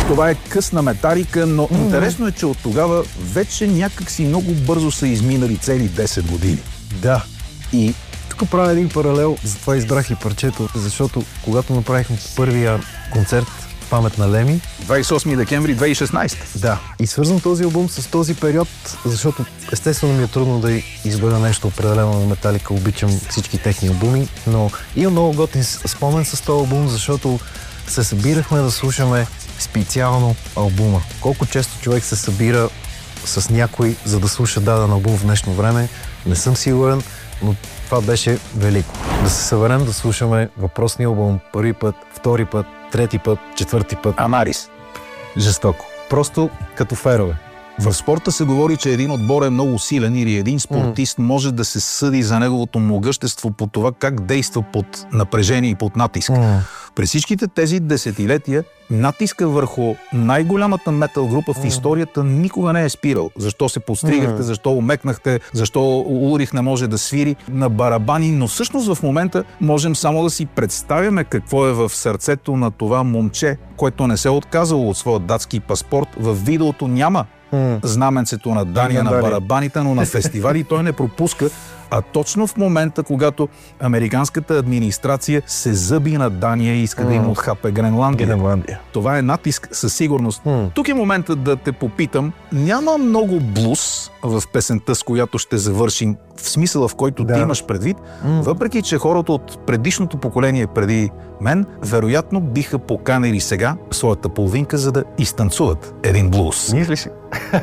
Това е късна металика, но интересно е, че от тогава вече някакси много бързо са изминали цели 10 години. Да. И тук правя един паралел, затова избрах и парчето, защото когато направихме първия концерт в памет на Леми... 28 декември 2016. Да. И свързвам този албум с този период, защото естествено ми е трудно да избера нещо определено на Металика. Обичам всички техни албуми, но имам много готин спомен с този албум, защото се събирахме да слушаме специално албума. Колко често човек се събира с някой, за да слуша даден албум в днешно време, не съм сигурен, но това беше велико. Да се съберем да слушаме въпросния албум първи път, втори път, трети път, четвърти път. Анарис. Жестоко. Просто като ферове. В спорта се говори, че един отбор е много силен или един спортист може да се съди за неговото могъщество по това как действа под напрежение и под натиск. През всичките тези десетилетия натиска върху най-голямата метал група в историята никога не е спирал. Защо се подстригахте, защо умекнахте, защо Улрих не може да свири на барабани, но всъщност в момента можем само да си представяме какво е в сърцето на това момче, което не се е отказало от своя датски паспорт. В видеото няма знаменцето на Дания на барабаните, но на фестивали той не пропуска. А точно в момента, когато американската администрация се зъби на Дания и иска да им отхапе Гренландия. Това е натиск със сигурност. Тук е моментът да те попитам. Няма много блуз в песента, с която ще завършим, в смисъла, в който ти имаш предвид, въпреки че хората от предишното поколение преди мен, вероятно биха поканили сега своята половинка, за да изтанцуват един блуз. Мислиш ли?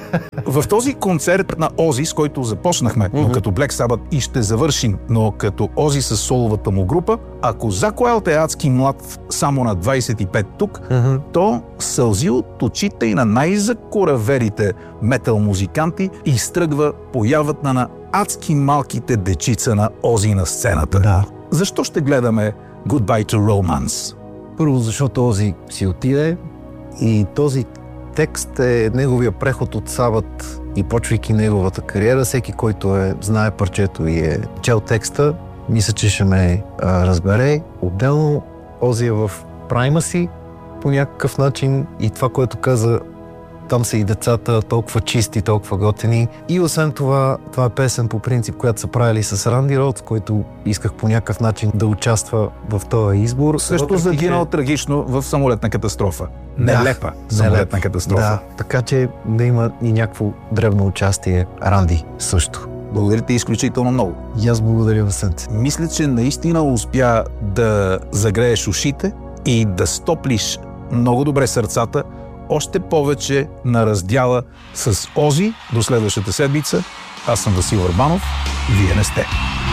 В този концерт на Ози, с който започнахме, но като Black Sabbath и ще завършим, но като Ози с соловата му група, ако Зак Уайлд е адски млад само на 25 тук, то сълзи от очите и на най-закораверите метал музиканти изтръгва появата на адски малките дечица на Ози на сцената. Да. Защо ще гледаме Goodbye to Romance? Първо, защото Ози си отиде и този текст е неговия преход от Сабът и почвайки неговата кариера. Всеки, който знае парчето и е чел текста, мисля, че ще ме разбере. Отделно Ози е в прайма си по някакъв начин и това, което каза, там са и децата толкова чисти, толкова готини. И освен това, това е песен по принцип, която са правили с Ранди Роудс, който исках по някакъв начин да участва в този избор. Също загинал трагично в самолетна катастрофа. Нелепа самолетна катастрофа. Да, така че да има и някакво древно участие Ранди също. Благодаря ти изключително много. И аз благодаря, Васенце. Мисля, че наистина успя да загрееш ушите и да стоплиш много добре сърцата, още повече на раздяла с Ози. До следващата седмица. Аз съм Васил Арбанов. Вие не сте.